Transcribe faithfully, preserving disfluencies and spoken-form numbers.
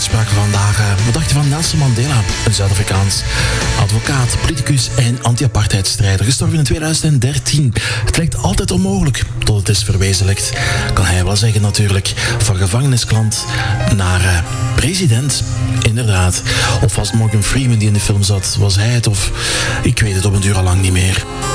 spraken we vandaag. Uh, wat dacht je van Nelson Mandela? Een Zuid-Afrikaans advocaat, politicus en anti-apartheidstrijder. Gestorven in tweeduizend dertien. Het lijkt altijd onmogelijk tot het is verwezenlijkt. Kan hij wel zeggen natuurlijk. Van gevangenisklant naar uh, president. Inderdaad. Of was het Morgan Freeman die in de film zat? Was hij het? Of ik weet het op een duur al lang niet meer.